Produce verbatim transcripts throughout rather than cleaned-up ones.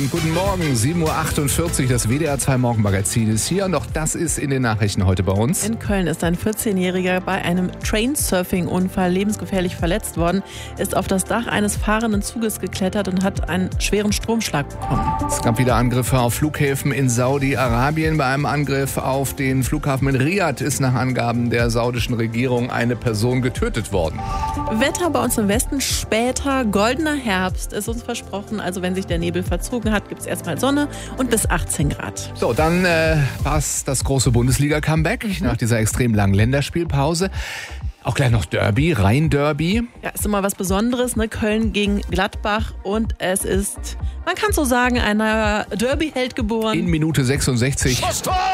und guten Morgen, sieben Uhr achtundvierzig, das W D R zwei Morgenmagazin ist hier und auch das ist in den Nachrichten heute bei uns. In Köln ist ein vierzehnjähriger bei einem Trainsurfing-Unfall lebensgefährlich verletzt worden, ist auf das Dach eines fahrenden Zuges geklettert und hat einen schweren Stromschlag bekommen. Es gab wieder Angriffe auf Flughäfen in Saudi-Arabien. Bei einem Angriff auf den Flughafen in Riad ist nach Angaben der saudischen Regierung eine Person getötet worden. Wetter bei uns im Westen später, goldener Herbst ist uns versprochen. Also wenn sich der Nebel verzogen hat, gibt es erstmal Sonne und bis achtzehn Grad. So, dann äh, war es das große Bundesliga-Comeback mhm. nach dieser extrem langen Länderspielpause. Auch gleich noch Derby, Rhein-Derby. Ja, ist immer was Besonderes, ne? Köln gegen Gladbach und es ist, man kann so sagen, ein neuer Derby-Held geboren. In Minute sechsundsechzig. Das Tor!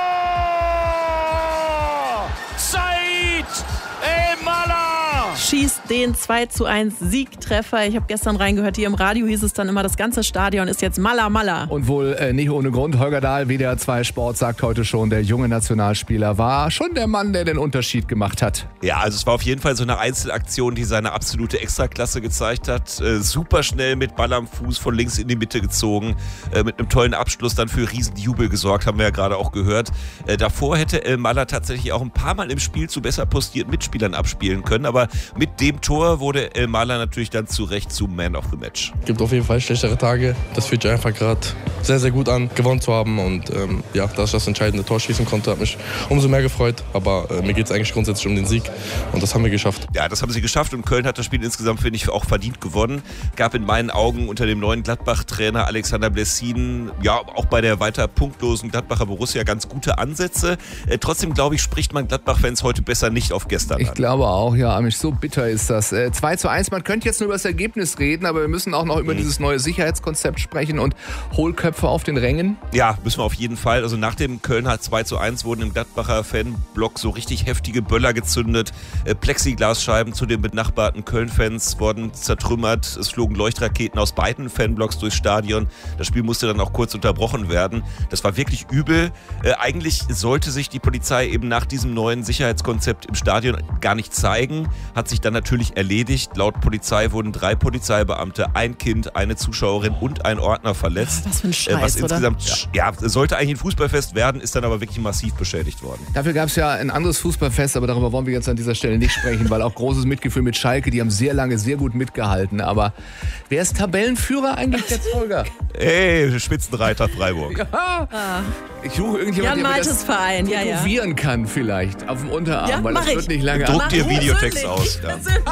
Said Elmalah! Schießt den zwei zu eins Siegtreffer. Ich habe gestern reingehört, hier im Radio hieß es dann immer, das ganze Stadion ist jetzt Malla Malla. Und wohl äh, nicht ohne Grund. Holger Dahl, W D R zwei Sport, sagt heute schon, der junge Nationalspieler war schon der Mann, der den Unterschied gemacht hat. Ja, also es war auf jeden Fall so eine Einzelaktion, die seine absolute Extraklasse gezeigt hat. Äh, super schnell mit Ball am Fuß von links in die Mitte gezogen. Äh, mit einem tollen Abschluss dann für Riesenjubel gesorgt, haben wir ja gerade auch gehört. Äh, davor hätte Elmalah tatsächlich auch ein paar Mal im Spiel zu besser postierten Mitspielern abspielen können. Aber mit dem Tor wurde Elmalah natürlich dann zu Recht zum Man of the Match. Gibt auf jeden Fall schlechtere Tage. Das fühlt sich einfach gerade sehr, sehr gut an, gewonnen zu haben. Und ähm, ja, dass ich das entscheidende Tor schießen konnte, hat mich umso mehr gefreut. Aber äh, mir geht es eigentlich grundsätzlich um den Sieg. Und das haben wir geschafft. Ja, das haben sie geschafft. Und Köln hat das Spiel insgesamt, finde ich, auch verdient gewonnen. Gab in meinen Augen unter dem neuen Gladbach-Trainer Alexander Blessin, ja, auch bei der weiter punktlosen Gladbacher Borussia ganz gute Ansätze. Äh, trotzdem, glaube ich, spricht man Gladbach-Fans heute besser nicht auf gestern Ich an. glaube auch, ja, Amisch, so bitter ist das. Äh, zwei zu eins, man könnte jetzt nur über das Ergebnis reden, aber wir müssen auch noch über mhm. dieses neue Sicherheitskonzept sprechen und Hohlköpfe auf den Rängen. Ja, müssen wir auf jeden Fall. Also nach dem Kölner zwei zu eins wurden im Gladbacher Fanblock so richtig heftige Böller gezündet. Äh, Plexiglasscheiben zu den benachbarten Köln-Fans wurden zertrümmert. Es flogen Leuchtraketen aus beiden Fanblocks durchs Stadion. Das Spiel musste dann auch kurz unterbrochen werden. Das war wirklich übel. Äh, eigentlich sollte sich die Polizei eben nach diesem neuen Sicherheitskonzept im Stadion gar nicht zeigen. Hat sich dann natürlich erledigt. Laut Polizei wurden drei Polizeibeamte, ein Kind, eine Zuschauerin und ein Ordner verletzt. Was für ein Scheiß, Was oder? insgesamt, ja. ja, sollte eigentlich ein Fußballfest werden, ist dann aber wirklich massiv beschädigt worden. Dafür gab es ja ein anderes Fußballfest, aber darüber wollen wir jetzt an dieser Stelle nicht sprechen, weil auch großes Mitgefühl mit Schalke, die haben sehr lange sehr gut mitgehalten. Aber wer ist Tabellenführer eigentlich jetzt, Holger? Ey, Spitzenreiter Freiburg. Ja. Ah. Ich suche irgendjemanden, Jan der mir das Maltes Verein, ja, ja. tätowieren kann vielleicht auf dem Unterarm, Ja, weil mach das ich. wird nicht lange Druck an. dir Mach Videotext persönlich. aus. Ja. Persönlich.